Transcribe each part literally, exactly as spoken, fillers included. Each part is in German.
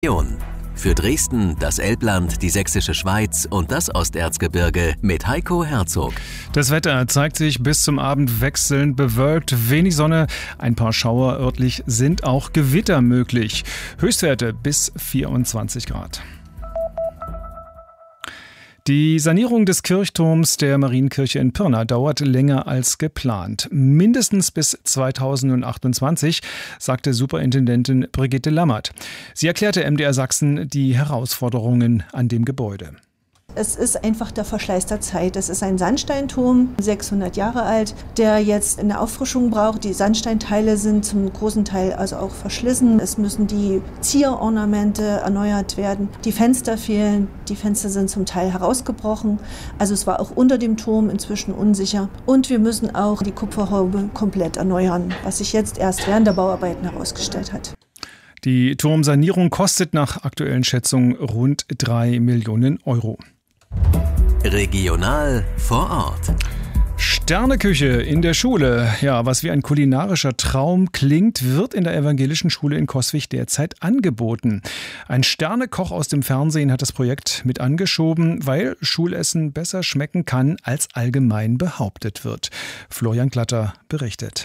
Für Dresden, das Elbland, die Sächsische Schweiz und das Osterzgebirge mit Heiko Herzog. Das Wetter zeigt sich bis zum Abend wechselnd bewölkt, wenig Sonne, ein paar Schauer, örtlich sind auch Gewitter möglich. Höchstwerte bis vierundzwanzig Grad. Die Sanierung des Kirchturms der Marienkirche in Pirna dauert länger als geplant. Mindestens bis zweitausendachtundzwanzig, sagte Superintendentin Brigitte Lammert. Sie erklärte M D R Sachsen die Herausforderungen an dem Gebäude. Es ist einfach der Verschleiß der Zeit. Es ist ein Sandsteinturm, sechshundert Jahre alt, der jetzt eine Auffrischung braucht. Die Sandsteinteile sind zum großen Teil also auch verschlissen. Es müssen die Zierornamente erneuert werden. Die Fenster fehlen. Die Fenster sind zum Teil herausgebrochen. Also es war auch unter dem Turm inzwischen unsicher. Und wir müssen auch die Kupferhaube komplett erneuern, was sich jetzt erst während der Bauarbeiten herausgestellt hat. Die Turmsanierung kostet nach aktuellen Schätzungen rund drei Millionen Euro. Regional vor Ort. Sterneküche in der Schule. Ja, was wie ein kulinarischer Traum klingt, wird in der evangelischen Schule in Coswig derzeit angeboten. Ein Sternekoch aus dem Fernsehen hat das Projekt mit angeschoben, weil Schulessen besser schmecken kann, als allgemein behauptet wird. Florian Glatter berichtet.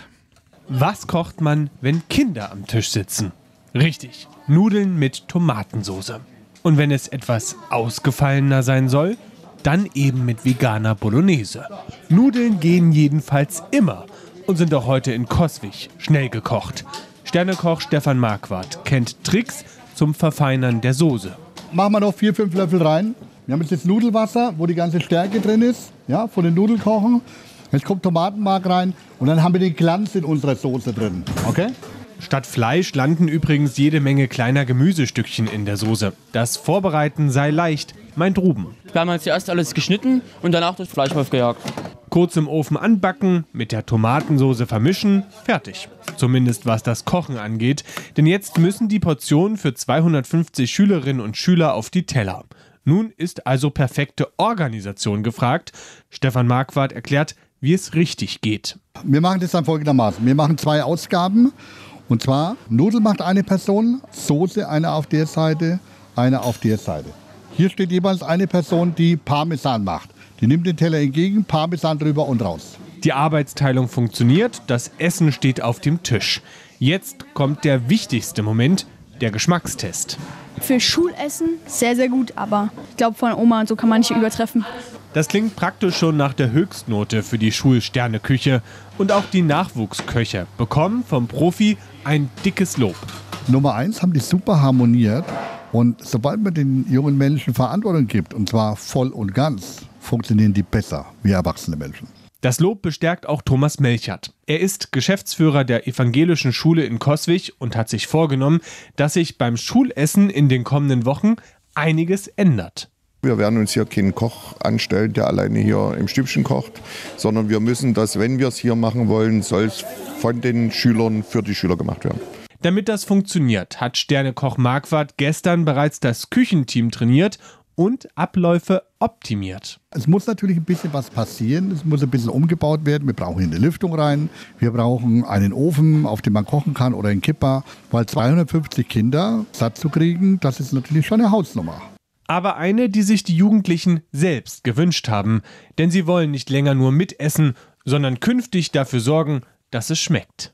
Was kocht man, wenn Kinder am Tisch sitzen? Richtig, Nudeln mit Tomatensauce. Und wenn es etwas ausgefallener sein soll, dann eben mit veganer Bolognese. Nudeln gehen jedenfalls immer und sind auch heute in Coswig schnell gekocht. Sternekoch Stefan Marquardt kennt Tricks zum Verfeinern der Soße. Machen wir noch vier, fünf Löffel rein. Wir haben jetzt das Nudelwasser, wo die ganze Stärke drin ist, ja, von den Nudeln kochen. Jetzt kommt Tomatenmark rein und dann haben wir den Glanz in unserer Soße drin. Okay? Statt Fleisch landen übrigens jede Menge kleiner Gemüsestückchen in der Soße. Das Vorbereiten sei leicht, meint Ruben. Wir haben jetzt zuerst alles geschnitten und danach das Fleisch aufgejagt. Kurz im Ofen anbacken, mit der Tomatensauce vermischen, fertig. Zumindest was das Kochen angeht. Denn jetzt müssen die Portionen für zweihundertfünfzig Schülerinnen und Schüler auf die Teller. Nun ist also perfekte Organisation gefragt. Stefan Marquardt erklärt, wie es richtig geht. Wir machen das dann folgendermaßen. Wir machen zwei Ausgaben. Und zwar, Nudeln macht eine Person, Soße eine auf der Seite, eine auf der Seite. Hier steht jeweils eine Person, die Parmesan macht. Die nimmt den Teller entgegen, Parmesan drüber und raus. Die Arbeitsteilung funktioniert, das Essen steht auf dem Tisch. Jetzt kommt der wichtigste Moment, der Geschmackstest. Für Schulessen sehr, sehr gut, aber ich glaube von Oma und so kann man nicht übertreffen. Das klingt praktisch schon nach der Höchstnote für die Schulsterneküche. Und auch die Nachwuchsköche bekommen vom Profi ein dickes Lob. Nummer eins haben die super harmoniert. Und sobald man den jungen Menschen Verantwortung gibt, und zwar voll und ganz, funktionieren die besser wie erwachsene Menschen. Das Lob bestärkt auch Thomas Melchert. Er ist Geschäftsführer der evangelischen Schule in Coswig und hat sich vorgenommen, dass sich beim Schulessen in den kommenden Wochen einiges ändert. Wir werden uns hier keinen Koch anstellen, der alleine hier im Stübchen kocht, sondern wir müssen das, wenn wir es hier machen wollen, soll es von den Schülern für die Schüler gemacht werden. Damit das funktioniert, hat Sternekoch Marquardt gestern bereits das Küchenteam trainiert und Abläufe optimiert. Es muss natürlich ein bisschen was passieren, es muss ein bisschen umgebaut werden. Wir brauchen eine Lüftung rein, wir brauchen einen Ofen, auf dem man kochen kann oder einen Kipper, weil zweihundertfünfzig Kinder satt zu kriegen, das ist natürlich schon eine Hausnummer. Aber eine, die sich die Jugendlichen selbst gewünscht haben. Denn sie wollen nicht länger nur mitessen, sondern künftig dafür sorgen, dass es schmeckt.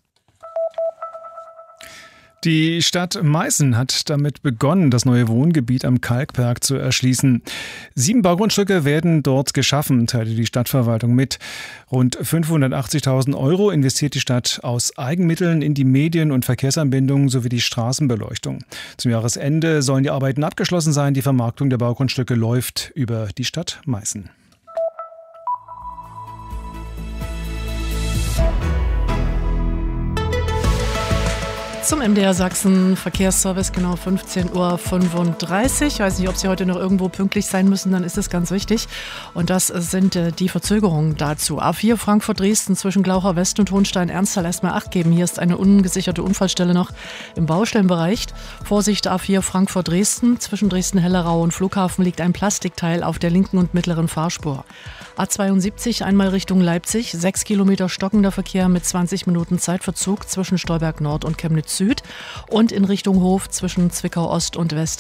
Die Stadt Meißen hat damit begonnen, das neue Wohngebiet am Kalkberg zu erschließen. Sieben Baugrundstücke werden dort geschaffen, teilte die Stadtverwaltung mit. Rund fünfhundertachtzigtausend Euro investiert die Stadt aus Eigenmitteln in die Medien- und Verkehrsanbindung sowie die Straßenbeleuchtung. Zum Jahresende sollen die Arbeiten abgeschlossen sein. Die Vermarktung der Baugrundstücke läuft über die Stadt Meißen. Zum M D R Sachsen Verkehrsservice, genau fünfzehn Uhr fünfunddreißig. Ich weiß nicht, ob Sie heute noch irgendwo pünktlich sein müssen, dann ist es ganz wichtig. Und das sind äh, die Verzögerungen dazu. A vier Frankfurt-Dresden zwischen Glaucher West und Hohenstein-Ernsthal erstmal Acht geben. Hier ist eine ungesicherte Unfallstelle noch im Baustellenbereich. Vorsicht A vier Frankfurt-Dresden zwischen Dresden-Hellerau und Flughafen liegt ein Plastikteil auf der linken und mittleren Fahrspur. A zweiundsiebzig einmal Richtung Leipzig, sechs Kilometer stockender Verkehr mit zwanzig Minuten Zeitverzug zwischen Stolberg Nord und Chemnitz Süd. Süd und in Richtung Hof zwischen Zwickau Ost und West